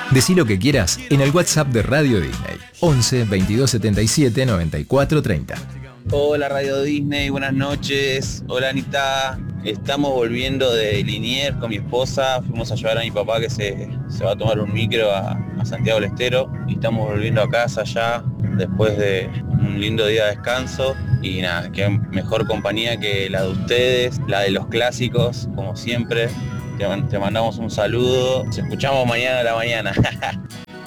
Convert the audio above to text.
Decí lo que quieras en el WhatsApp de Radio Disney. 11 22 77 94 30. Hola Radio Disney, buenas noches. Hola Anita. Estamos volviendo de Liniers con mi esposa. Fuimos a llevar a mi papá que se va a tomar un micro a Santiago del Estero. Y estamos volviendo a casa ya después de un lindo día de descanso. Y nada, qué mejor compañía que la de ustedes, la de los clásicos, como siempre. Te mandamos un saludo. Nos escuchamos mañana a la mañana.